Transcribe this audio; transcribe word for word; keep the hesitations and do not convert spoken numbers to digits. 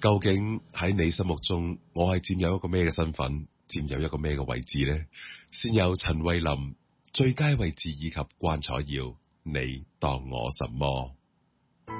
究竟喺你心目中，我係佔有一個咩嘅身份，佔有一個咩嘅位置呢？先有陳慧琳最佳位置以及關楚耀，你當我什麼？